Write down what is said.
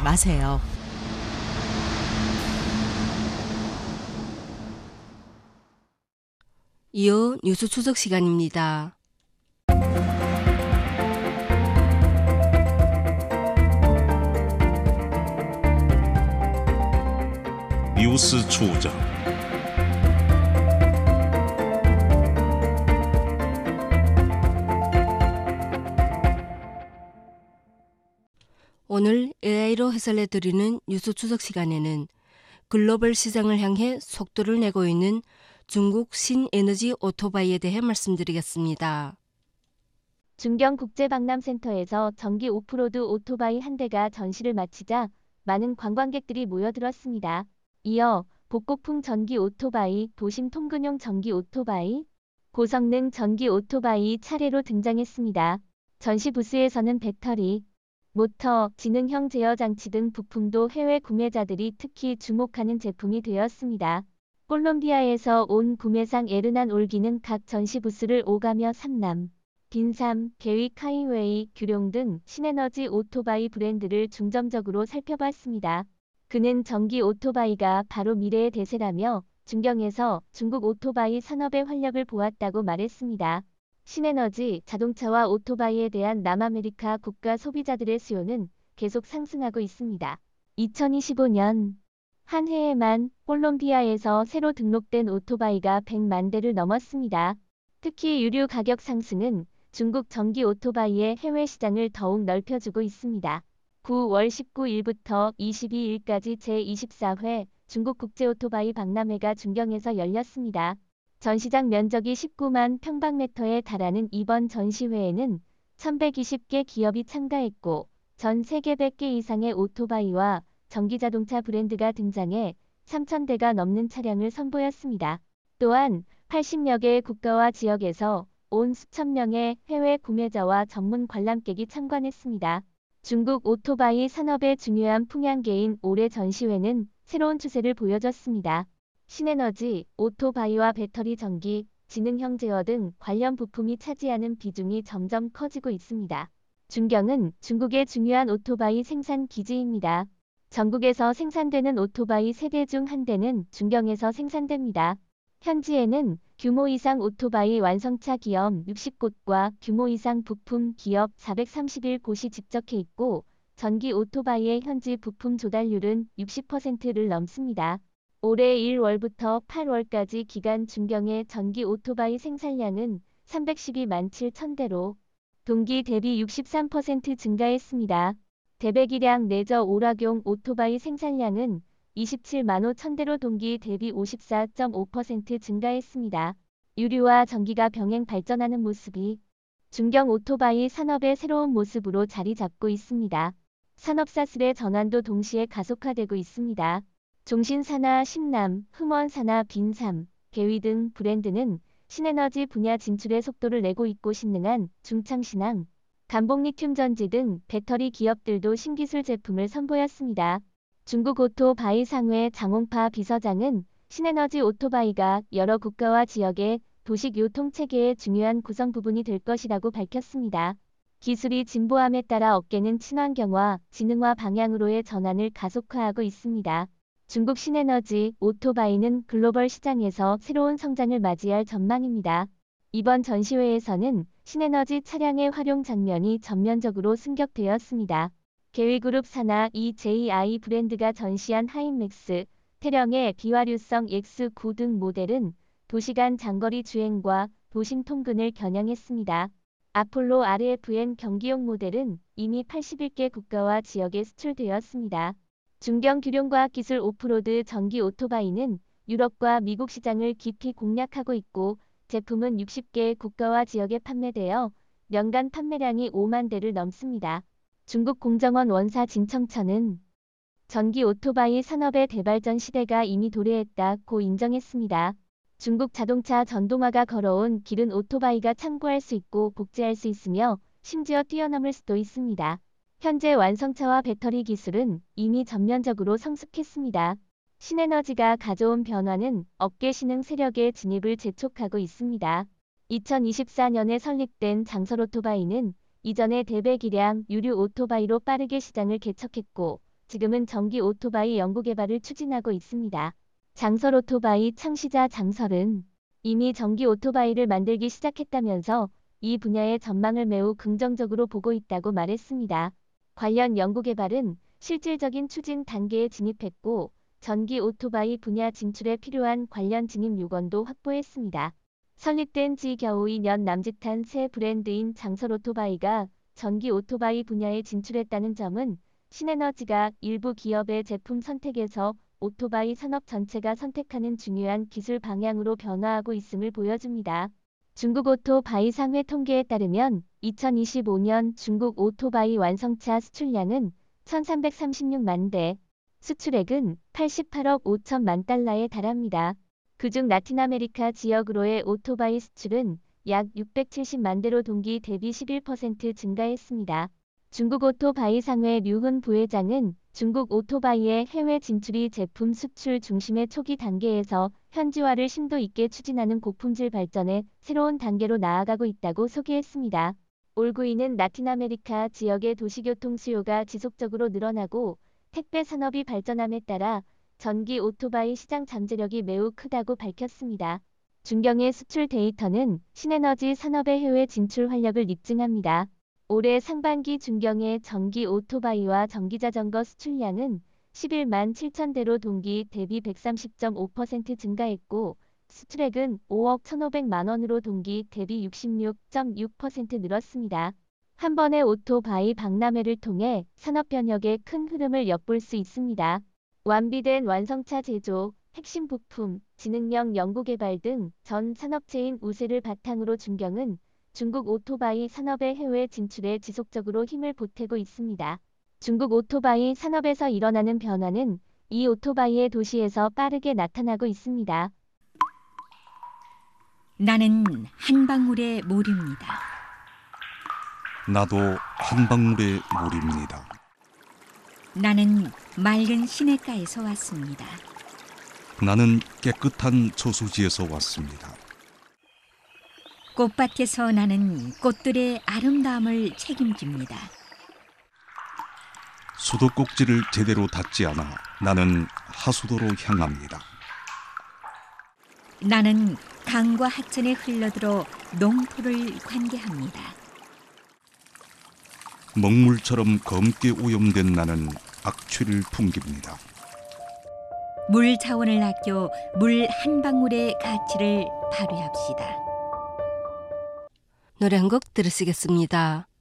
마세요. 이어 뉴스 추적 시간입니다. 뉴스 추적. 오늘 AI로 해설해드리는 뉴스 추적 시간에는 글로벌 시장을 향해 속도를 내고 있는 중국 신에너지 오토바이에 대해 말씀드리겠습니다. 중경국제박람센터에서 전기 오프로드 오토바이 한 대가 전시를 마치자 많은 관광객들이 모여들었습니다. 이어 복고풍 전기 오토바이, 도심 통근용 전기 오토바이, 고성능 전기 오토바이 차례로 등장했습니다. 전시 부스에서는 배터리, 모터, 지능형 제어 장치 등 부품도 해외 구매자들이 특히 주목하는 제품이 되었습니다. 콜롬비아에서 온 구매상 에르난 올기는 각 전시 부스를 오가며 삼남, 빈삼, 개위 카이웨이, 규룡 등 신에너지 오토바이 브랜드를 중점적으로 살펴봤습니다. 그는 전기 오토바이가 바로 미래의 대세라며 중경에서 중국 오토바이 산업의 활력을 보았다고 말했습니다. 신에너지, 자동차와 오토바이에 대한 남아메리카 국가 소비자들의 수요는 계속 상승하고 있습니다. 2025년 한 해에만 콜롬비아에서 새로 등록된 오토바이가 100만 대를 넘었습니다. 특히 유류 가격 상승은 중국 전기 오토바이의 해외 시장을 더욱 넓혀주고 있습니다. 9월 19일부터 22일까지 제24회 중국 국제오토바이 박람회가 중경에서 열렸습니다. 전시장 면적이 19만 평방미터에 달하는 이번 전시회에는 1120개 기업이 참가했고 전 세계 100개 이상의 오토바이와 전기자동차 브랜드가 등장해 3,000대가 넘는 차량을 선보였습니다. 또한 80여 개의 국가와 지역에서 온 수천 명의 해외 구매자와 전문 관람객이 참관했습니다. 중국 오토바이 산업의 중요한 풍향계인 올해 전시회는 새로운 추세를 보여줬습니다. 신에너지, 오토바이와 배터리 전기, 지능형 제어 등 관련 부품이 차지하는 비중이 점점 커지고 있습니다. 중경은 중국의 중요한 오토바이 생산 기지입니다. 전국에서 생산되는 오토바이 3대 중 1대는 중경에서 생산됩니다. 현지에는 규모 이상 오토바이 완성차 기업 60곳과 규모 이상 부품 기업 431곳이 집적해 있고 전기 오토바이의 현지 부품 조달률은 60%를 넘습니다. 올해 1월부터 8월까지 기간 중경의 전기 오토바이 생산량은 312만 7천 대로 동기 대비 63% 증가했습니다. 대배기량 내저 오락용 오토바이 생산량은 27만 5천 대로 동기 대비 54.5% 증가했습니다. 유류와 전기가 병행 발전하는 모습이 중경 오토바이 산업의 새로운 모습으로 자리 잡고 있습니다. 산업사슬의 전환도 동시에 가속화되고 있습니다. 종신사나 신남, 흠원사나 빈삼, 개위 등 브랜드는 신에너지 분야 진출의 속도를 내고 있고 신능한 중창신항, 감봉리튬전지 등 배터리 기업들도 신기술 제품을 선보였습니다. 중국 오토바이 상회 장홍파 비서장은 신에너지 오토바이가 여러 국가와 지역의 도시 교통체계의 중요한 구성 부분이 될 것이라고 밝혔습니다. 기술이 진보함에 따라 업계는 친환경화, 지능화 방향으로의 전환을 가속화하고 있습니다. 중국 신에너지 오토바이는 글로벌 시장에서 새로운 성장을 맞이할 전망입니다. 이번 전시회에서는 신에너지 차량의 활용 장면이 전면적으로 승격되었습니다. 개위그룹 산하 EJI 브랜드가 전시한 하이맥스, 태령의 비활유성 X9 등 모델은 도시간 장거리 주행과 도심 통근을 겨냥했습니다. 아폴로 RFN 경기용 모델은 이미 81개 국가와 지역에 수출되었습니다. 중경 규룡과학기술 오프로드 전기 오토바이는 유럽과 미국 시장을 깊이 공략하고 있고 제품은 60개 국가와 지역에 판매되어 연간 판매량이 5만 대를 넘습니다. 중국 공정원 원사 진청천은 전기 오토바이 산업의 대발전 시대가 이미 도래했다고 인정했습니다. 중국 자동차 전동화가 걸어온 길은 오토바이가 참고할 수 있고 복제할 수 있으며 심지어 뛰어넘을 수도 있습니다. 현재 완성차와 배터리 기술은 이미 전면적으로 성숙했습니다. 신에너지가 가져온 변화는 업계 신흥 세력의 진입을 재촉하고 있습니다. 2024년에 설립된 장설 오토바이는 이전의 대배기량 유류 오토바이로 빠르게 시장을 개척했고 지금은 전기 오토바이 연구개발을 추진하고 있습니다. 장설 오토바이 창시자 장설은 이미 전기 오토바이를 만들기 시작했다면서 이 분야의 전망을 매우 긍정적으로 보고 있다고 말했습니다. 관련 연구개발은 실질적인 추진 단계에 진입했고 전기 오토바이 분야 진출에 필요한 관련 진입 요건도 확보했습니다. 설립된 지 겨우 2년 남짓한 새 브랜드인 장설 오토바이가 전기 오토바이 분야에 진출했다는 점은 신에너지가 일부 기업의 제품 선택에서 오토바이 산업 전체가 선택하는 중요한 기술 방향으로 변화하고 있음을 보여줍니다. 중국 오토바이 상회 통계에 따르면 2025년 중국 오토바이 완성차 수출량은 1,336만 대, 수출액은 88억 5천만 달러에 달합니다. 그중 라틴 아메리카 지역으로의 오토바이 수출은 약 670만 대로 동기 대비 11% 증가했습니다. 중국 오토바이 상회 류훈 부회장은 중국 오토바이의 해외 진출이 제품 수출 중심의 초기 단계에서 현지화를 심도 있게 추진하는 고품질 발전의 새로운 단계로 나아가고 있다고 소개했습니다. 올구이는 라틴 아메리카 지역의 도시교통 수요가 지속적으로 늘어나고 택배 산업이 발전함에 따라 전기 오토바이 시장 잠재력이 매우 크다고 밝혔습니다. 중경의 수출 데이터는 신에너지 산업의 해외 진출 활력을 입증합니다. 올해 상반기 중경의 전기 오토바이와 전기자전거 수출량은 11만 7천 대로 동기 대비 130.5% 증가했고 수출액은 5억 1,500만 원으로 동기 대비 66.6% 늘었습니다. 한 번의 오토바이 박람회를 통해 산업 변혁의 큰 흐름을 엿볼 수 있습니다. 완비된 완성차 제조, 핵심 부품, 지능형 연구개발 등 전 산업체인 우세를 바탕으로 중경은 중국 오토바이 산업의 해외 진출에 지속적으로 힘을 보태고 있습니다. 중국 오토바이 산업에서 일어나는 변화는 이 오토바이의 도시에서 빠르게 나타나고 있습니다. 나는 한 방울의 물입니다. 나도 한 방울의 물입니다. 나는 맑은 시냇가에서 왔습니다. 나는 깨끗한 저수지에서 왔습니다. 꽃밭에서 나는 꽃들의 아름다움을 책임집니다. 수도꼭지를 제대로 닫지 않아 나는 하수도로 향합니다. 나는 강과 하천에 흘러들어 농토를 관계합니다. 먹물처럼 검게 오염된 나는 악취를 풍깁니다. 물 자원을 아껴 물 한 방울의 가치를 발휘합시다. 노래 한 곡 들으시겠습니다.